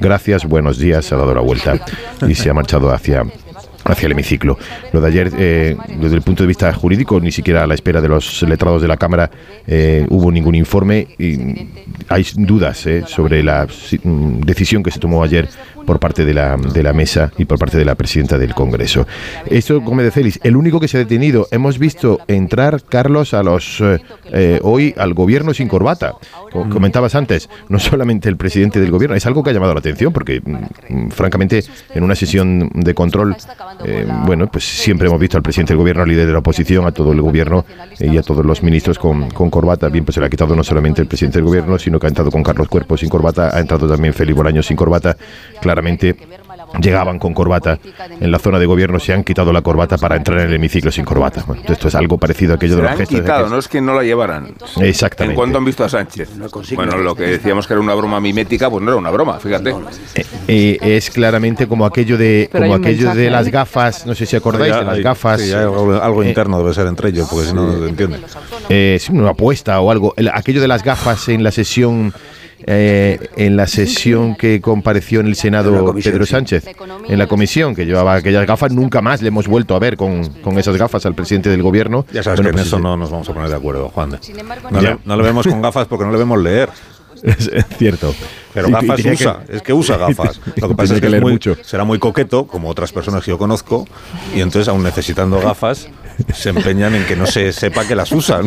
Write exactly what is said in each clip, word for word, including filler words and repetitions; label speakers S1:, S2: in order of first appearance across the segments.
S1: gracias, buenos días, se ha dado la vuelta y se ha marchado hacia... hacia el hemiciclo. Lo de ayer, eh, desde el punto de vista jurídico, ni siquiera a la espera de los letrados de la Cámara eh, hubo ningún informe y hay dudas eh, sobre la decisión que se tomó ayer por parte de la, de la mesa y por parte de la presidenta del Congreso. Esto, Gómez de Félix, el único que se ha detenido. Hemos visto entrar, Carlos, a los eh, eh, hoy al gobierno sin corbata. Como comentabas antes, no solamente el presidente del gobierno, es algo que ha llamado la atención porque, mm, francamente, en una sesión de control, eh, bueno, pues siempre hemos visto al presidente del gobierno, al líder de la oposición, a todo el gobierno eh, y a todos los ministros con, con corbata. Bien, pues se le ha quitado no solamente el presidente del gobierno, sino que ha entrado con Carlos Cuerpo sin corbata, ha entrado también Félix Bolaños sin corbata. Claramente llegaban con corbata en la zona de gobierno, se han quitado la corbata para entrar en el hemiciclo sin corbata. Bueno, esto es algo parecido a aquello
S2: se
S1: de los
S2: han
S1: gestos.
S2: Quitado,
S1: de
S2: no es que no la llevaran.
S1: Exactamente.
S2: ¿En cuánto han visto a Sánchez? Bueno, lo que decíamos que era una broma mimética, pues no era una broma, fíjate.
S1: Eh, eh, es claramente como aquello de Pero como aquello mensaje, de las gafas, no sé si acordáis, de las
S3: hay,
S1: gafas.
S3: Sí, hay algo, algo
S1: eh,
S3: interno debe ser entre ellos, porque si no, no se entiende.
S1: Eh, sí, una apuesta o algo. El, aquello de las gafas en la sesión... Eh, en la sesión que compareció en el Senado comisión, Pedro Sánchez, sí. en la comisión, que llevaba aquellas gafas, nunca más le hemos vuelto a ver con, con esas gafas al presidente del gobierno.
S3: Ya sabes
S1: bueno,
S3: que
S1: pues
S3: en eso
S1: sí.
S3: no nos vamos a poner de acuerdo, Juan. No, le, no le vemos con gafas porque no le vemos leer.
S1: Es, es cierto.
S3: Pero gafas y, y usa, que, es que usa gafas. Lo que pasa es que, que es muy, será muy coqueto, como otras personas que yo conozco, y entonces, aún necesitando gafas, se empeñan en que no se sepa que las usan.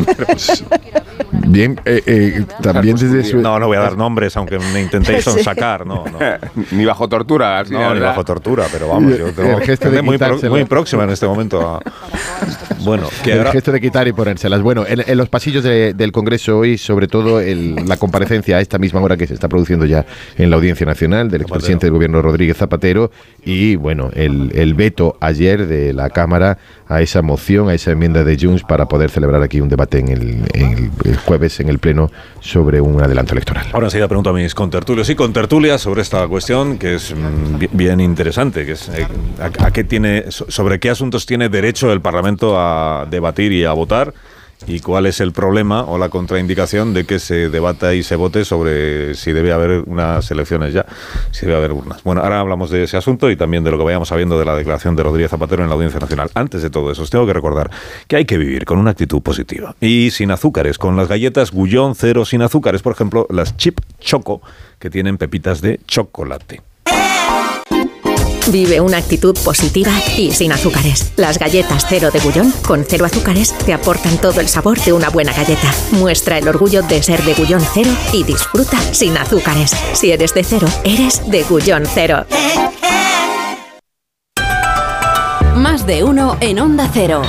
S1: Bien, eh, eh, también desde su...
S3: No, no voy a dar nombres, aunque me intentéis sonsacar, no, no.
S2: Ni bajo tortura.
S3: No, ¿verdad? Ni bajo tortura, pero vamos, yo tengo gente muy, pro, muy próxima en este momento a... Bueno, que
S1: el
S3: ahora...
S1: gesto de quitar y ponérselas. Bueno, en, en los pasillos de, del Congreso hoy, sobre todo el, la comparecencia a esta misma hora que se está produciendo ya en la Audiencia Nacional del expresidente del Gobierno Rodríguez Zapatero y, bueno, el, el veto ayer de la Cámara a esa moción, a esa enmienda de Junts para poder celebrar aquí un debate en el, en el, el jueves en el Pleno sobre un adelanto electoral.
S3: Ahora enseguida pregunto a mis contertulios y contertulias sobre esta cuestión que es mm, bien interesante, que es eh, a, a qué tiene, sobre qué asuntos tiene derecho el Parlamento a debatir y a votar. ¿Y cuál es el problema o la contraindicación de que se debata y se vote sobre si debe haber unas elecciones ya, si debe haber urnas? Bueno, ahora hablamos de ese asunto y también de lo que vayamos sabiendo de la declaración de Rodríguez Zapatero en la Audiencia Nacional. Antes de todo eso, os tengo que recordar que hay que vivir con una actitud positiva y sin azúcares, con las galletas Gullón Cero sin azúcares, por ejemplo, las Chip Choco, que tienen pepitas de chocolate.
S4: Vive una actitud positiva y sin azúcares. Las galletas Cero de Gullón, con cero azúcares, te aportan todo el sabor de una buena galleta. Muestra el orgullo de ser de Gullón Cero y disfruta sin azúcares. Si eres de cero, eres de Gullón Cero.
S5: Más de uno en Onda Cero.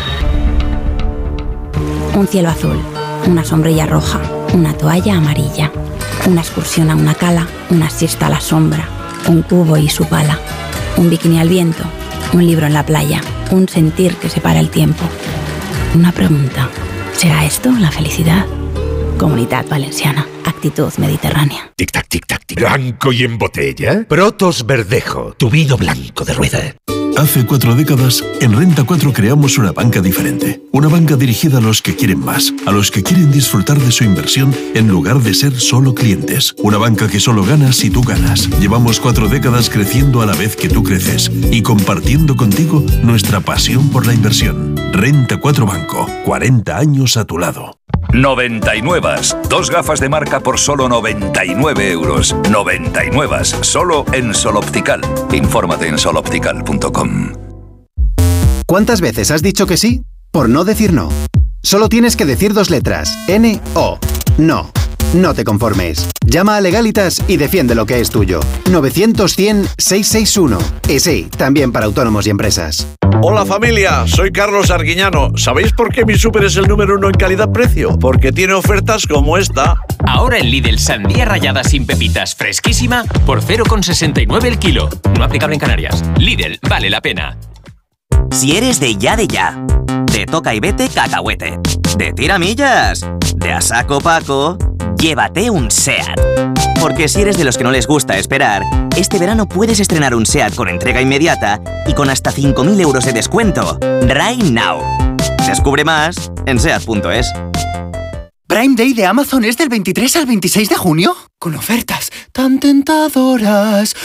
S6: Un cielo azul, una sombrilla roja, una toalla amarilla, una excursión a una cala, una siesta a la sombra, un cubo y su pala. Un bikini al viento, un libro en la playa, un sentir que separa el tiempo. Una pregunta, ¿será esto la felicidad? Comunitat Valenciana, actitud mediterránea.
S7: Tic-tac, tic-tac, tic. Blanco y en botella. Protos Verdejo, tu vino blanco de rueda.
S8: Hace cuatro décadas, en Renta cuatro creamos una banca diferente. Una banca dirigida a los que quieren más, a los que quieren disfrutar de su inversión en lugar de ser solo clientes. Una banca que solo gana si tú ganas. Llevamos cuatro décadas creciendo a la vez que tú creces y compartiendo contigo nuestra pasión por la inversión. Renta cuatro Banco, cuarenta años a tu lado.
S9: noventa y nueve. Dos gafas de marca por solo noventa y nueve euros. noventa y nueve. Solo en Sol Optical. Infórmate en sol optical punto com.
S10: ¿Cuántas veces has dicho que sí? Por no decir no. Solo tienes que decir dos letras. N O. No. No te conformes. Llama a Legalitas y defiende lo que es tuyo. novecientos cien seiscientos sesenta y uno. Y sí, también para autónomos y empresas.
S11: Hola familia, soy Carlos Arguiñano. ¿Sabéis por qué mi súper es el número uno en calidad-precio? Porque tiene ofertas como esta.
S12: Ahora en Lidl, sandía rallada sin pepitas fresquísima por cero coma sesenta y nueve el kilo. No aplicable en Canarias. Lidl, vale la pena.
S13: Si eres de ya de ya, de toca y vete cacahuete, de tiramillas, de a saco paco, llévate un SEAT. Porque si eres de los que no les gusta esperar, este verano puedes estrenar un SEAT con entrega inmediata y con hasta cinco mil euros de descuento. Right now. Descubre más en seat punto es.
S14: Prime Day de Amazon es del veintitrés al veintiséis de junio, con ofertas tan tentadoras